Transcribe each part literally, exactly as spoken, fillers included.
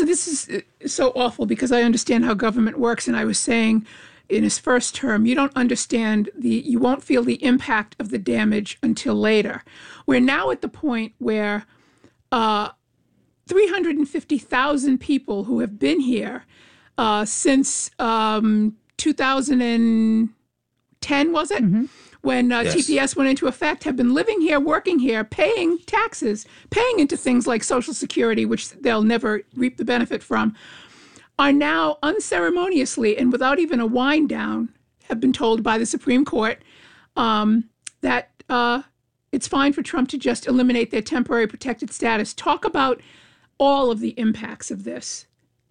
this is so awful because I understand how government works. And I was saying in his first term, you don't understand the, you won't feel the impact of the damage until later. We're now at the point where uh, three hundred fifty thousand people who have been here uh, since um, two thousand ten, was it? Mm-hmm. When uh, yes. T P S went into effect, have been living here, working here, paying taxes, paying into things like Social Security, which they'll never reap the benefit from, are now unceremoniously and without even a wind down, have been told by the Supreme Court um, that uh, it's fine for Trump to just eliminate their temporary protected status. Talk about all of the impacts of this.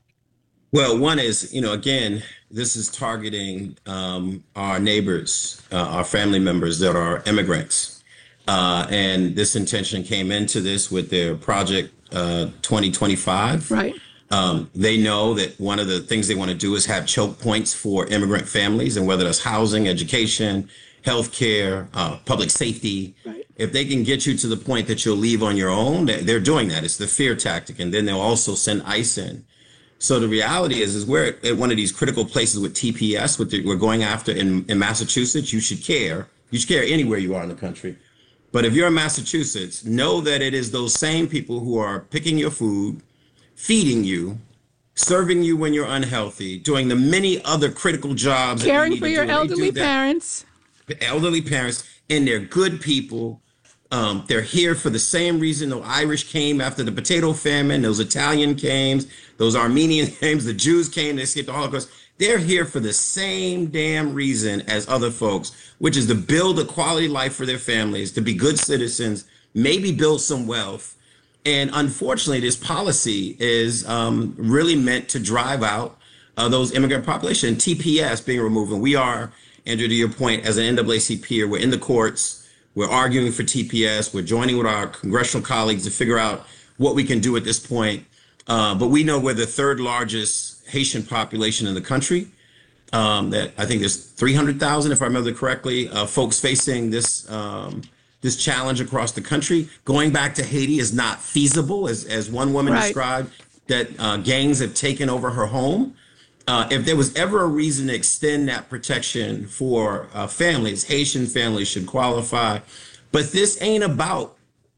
Well, one is, you know, again, this is targeting um, our neighbors, uh, our family members that are immigrants. Uh, and this intention came into this with their Project uh, twenty twenty-five. Right. Um, they know that one of the things they want to do is have choke points for immigrant families, and whether that's housing, education, healthcare, uh, public safety. Right. If they can get you to the point that you'll leave on your own, they're doing that. It's the fear tactic. And then they'll also send ICE in. So the reality is, is we're at one of these critical places with T P S, what we're going after in, in Massachusetts. You should care. You should care anywhere you are in the country. But if you're in Massachusetts, know that it is those same people who are picking your food, feeding you, serving you when you're unhealthy, doing the many other critical jobs. Caring for your elderly parents. Elderly parents, and they're good people. Um, they're here for the same reason the Irish came after the potato famine, those Italian came, those Armenian came, the Jews came, they escaped the Holocaust. They're here for the same damn reason as other folks, which is to build a quality life for their families, to be good citizens, maybe build some wealth. And unfortunately, this policy is um, really meant to drive out uh, those immigrant population. T P S being removed. And we are, Andrew, to your point, as an N double A C P, we're in the courts. We're arguing for T P S. We're joining with our congressional colleagues to figure out what we can do at this point. Uh, but we know we're the third largest Haitian population in the country. Um, that I think there's three hundred thousand, if I remember correctly, uh, folks facing this um, this challenge across the country. Going back to Haiti is not feasible, as as one woman right. described, that uh, gangs have taken over her home. Uh, if there was ever a reason to extend that protection for uh, families, Haitian families should qualify. But this ain't about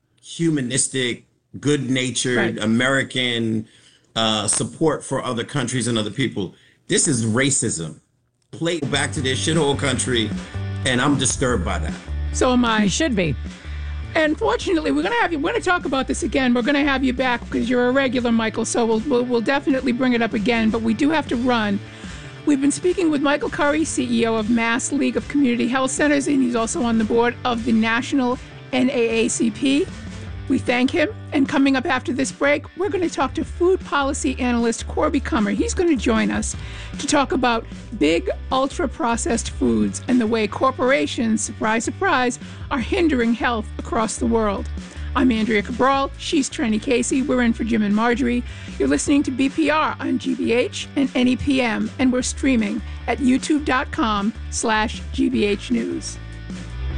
humanistic, good-natured, right. American uh, support for other countries and other people. This is racism. Play back to their shithole country, and I'm disturbed by that. So am I. You should be. And fortunately, we're going to have you, we're going to talk about this again. We're going to have you back because you're a regular, Michael, so we'll, we'll, we'll definitely bring it up again, but we do have to run. We've been speaking with Michael Curry, C E O of Mass League of Community Health Centers, and he's also on the board of the National N double A C P. We thank him. And coming up after this break, we're going to talk to food policy analyst Corby Kummer. He's going to join us to talk about big, ultra-processed foods and the way corporations, surprise, surprise, are hindering health across the world. I'm Andrea Cabral. She's Trenny Casey. We're in for Jim and Marjorie. You're listening to B P R on G B H and N E P M, and we're streaming at youtube.com slash GBH News.